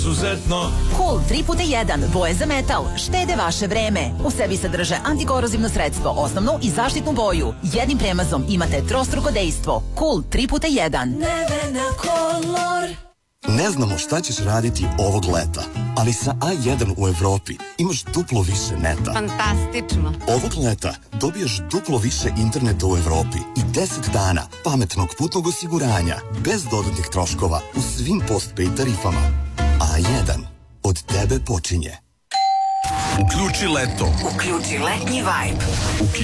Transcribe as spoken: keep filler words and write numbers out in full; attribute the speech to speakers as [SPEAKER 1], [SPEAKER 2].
[SPEAKER 1] Izuzetno.
[SPEAKER 2] Cool tri puta jedan, boje za metal, štede vaše vreme. U sebi sadrže antikorozivno sredstvo, osnovnu i zaštitnu boju. Jednim premazom imate trostruko dejstvo. Cool tri puta jedan.
[SPEAKER 3] Nevena Color.
[SPEAKER 4] Ne znamo šta ćeš raditi ovog leta, ali sa A jedan u Evropi imaš duplo više neta.
[SPEAKER 5] Fantastično.
[SPEAKER 4] Ovog leta dobijaš duplo više interneta u Evropi i deset dana pametnog putnog osiguranja bez dodatnih troškova u svim postpaid tarifama. A jedan od tebe počinje.
[SPEAKER 1] Uključi leto.
[SPEAKER 3] Uključi letnji vibe.